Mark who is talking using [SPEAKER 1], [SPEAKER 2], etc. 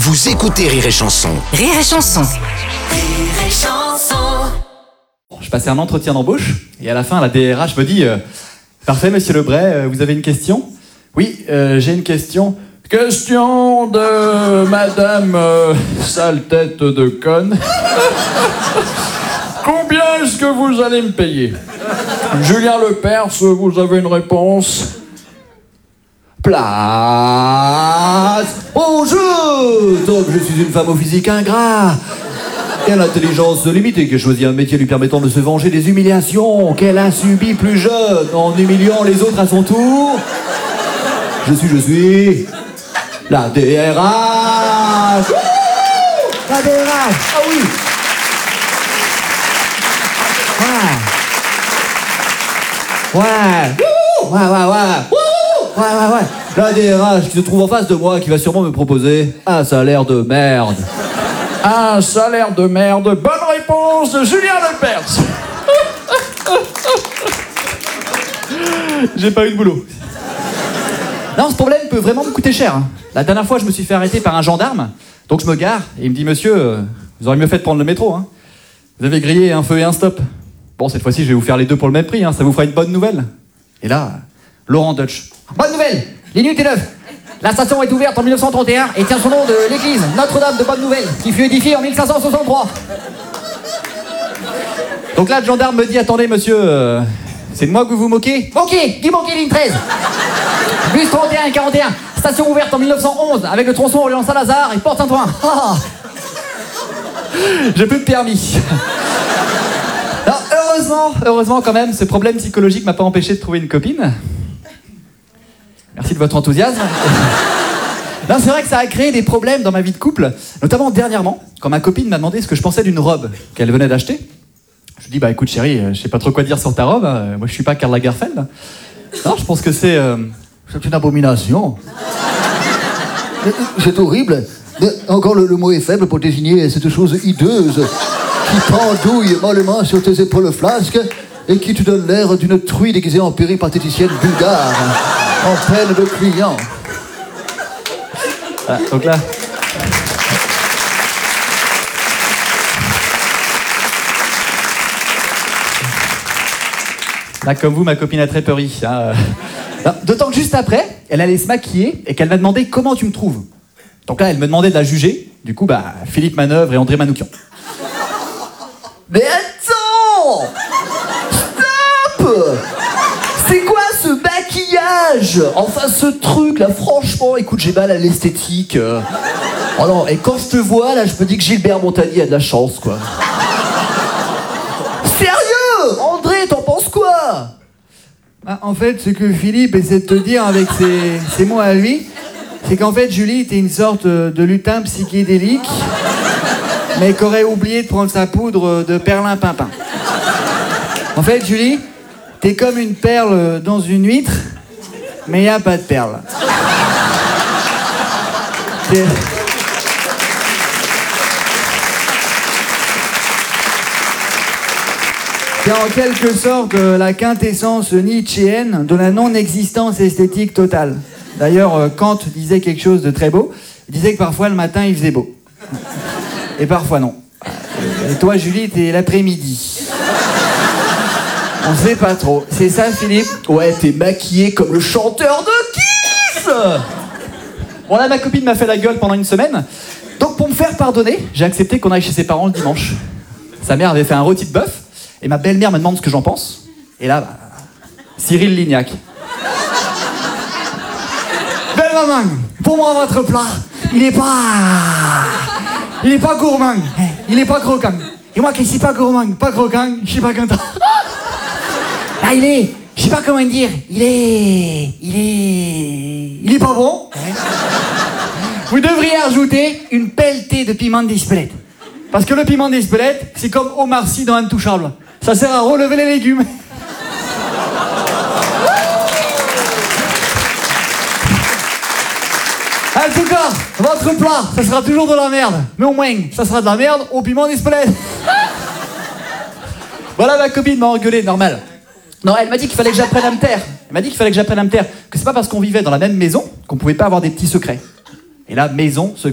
[SPEAKER 1] Vous écoutez Rire et Chanson.
[SPEAKER 2] Rire et Chanson.
[SPEAKER 3] Rire et Chanson.
[SPEAKER 4] Je passais un entretien d'embauche et à la fin, la DRH me dit parfait, monsieur Lebray, vous avez une question ? Oui, j'ai une question. Question de madame sale tête de conne. Combien est-ce que vous allez me payer ? Julien Lepers, vous avez une réponse ? Place au jeu. Donc je suis une femme au physique ingrat et à l'intelligence limitée qui a choisi un métier lui permettant de se venger des humiliations qu'elle a subies plus jeune en humiliant les autres à son tour. Je suis la DRH. La DRH. Ah oui. Ouais. La DRH qui se trouve en face de moi, qui va sûrement me proposer un salaire de merde. Un salaire de merde. Bonne réponse de Julien Lepers. J'ai pas eu de boulot. Non, ce problème peut vraiment me coûter cher. La dernière fois, je me suis fait arrêter par un gendarme. Donc je me gare et il me dit « Monsieur, vous auriez mieux fait de prendre le métro. Hein. Vous avez grillé un feu et un stop. Bon, cette fois-ci, je vais vous faire les deux pour le même prix. Hein. Ça vous fera une bonne nouvelle. » Et là, Laurent Deutsch. Bonne nouvelle, les nuits étaient neuves. La station est ouverte en 1931 et tient son nom de l'église Notre-Dame de Bonne Nouvelle, qui fut édifiée en 1563. Donc là, le gendarme me dit « Attendez, monsieur, c'est de moi que vous vous moquez ?»« Moquez, qui moquez, ligne 13. Bus 31 et 41, station ouverte en 1911, avec le tronçon Orléans-Saint-Lazare et Port-Saint-Ouen. Ah. J'ai plus de permis. Alors, heureusement quand même, ce problème psychologique m'a pas empêché de trouver une copine. Merci de votre enthousiasme. Non, c'est vrai que ça a créé des problèmes dans ma vie de couple, notamment dernièrement, quand ma copine m'a demandé ce que je pensais d'une robe qu'elle venait d'acheter. Je lui dis, bah écoute chérie, je sais pas trop quoi dire sur ta robe, hein. Moi je suis pas Karl Lagerfeld. Non, je pense que c'est une abomination.
[SPEAKER 5] C'est horrible. Mais encore le mot est faible pour désigner cette chose hideuse qui pendouille mollement sur tes épaules flasques et qui te donne l'air d'une truie déguisée en péripatéticienne bulgare, en peine de client.
[SPEAKER 4] Ah, donc là... Là, comme vous, ma copine a très peur. Hein. D'autant que juste après, elle allait se maquiller et qu'elle m'a demandé comment tu me trouves. Donc là, elle me demandait de la juger. Du coup, Philippe Manœuvre et André Manoukian.
[SPEAKER 5] Mais attends! Stop! C'est quoi ce maquillage? Enfin, ce truc là, franchement, écoute, j'ai mal à l'esthétique. Oh non, et quand je te vois là, je me dis que Gilbert Montagnier a de la chance, quoi. Sérieux? André, t'en penses quoi?
[SPEAKER 6] En fait, ce que Philippe essaie de te dire avec ses mots à lui, c'est qu'en fait, Julie, t'es une sorte de lutin psychédélique, mais qu'aurait oublié de prendre sa poudre de perlimpinpin. En fait, Julie, t'es comme une perle dans une huître, mais il n'y a pas de perle. C'est en quelque sorte la quintessence nietzschéenne de la non-existence esthétique totale. D'ailleurs, Kant disait quelque chose de très beau. Il disait que parfois le matin il faisait beau. Et parfois non. Et toi, Julie, t'es l'après-midi. On sait pas trop. C'est ça, Philippe?
[SPEAKER 5] Ouais, t'es maquillé comme le chanteur de Kiss.
[SPEAKER 4] Bon là, ma copine m'a fait la gueule pendant une semaine. Donc pour me faire pardonner, j'ai accepté qu'on aille chez ses parents le dimanche. Sa mère avait fait un rôti de bœuf. Et ma belle-mère me demande ce que j'en pense. Et là, Cyril Lignac.
[SPEAKER 6] Belle maman, pour moi, votre plat, il est pas gourmand, il est pas croquant. Et moi qui suis pas gourmand, pas croquant, je suis pas content. Ah, il est, je sais pas comment dire, il est pas bon. Vous devriez ajouter une pelletée de piment d'Espelette. Parce que le piment d'Espelette, c'est comme Omar Sy dans Intouchable. Ça sert à relever les légumes. En tout cas, votre plat, ça sera toujours de la merde. Mais au moins, ça sera de la merde au piment d'Espelette.
[SPEAKER 4] Voilà, ma copine m'a engueulé, normal. Non, elle m'a dit qu'il fallait que j'apprenne à me taire. Elle m'a dit qu'il fallait que j'apprenne à me taire. Que c'est pas parce qu'on vivait dans la même maison qu'on pouvait pas avoir des petits secrets. Et là, maison, secret.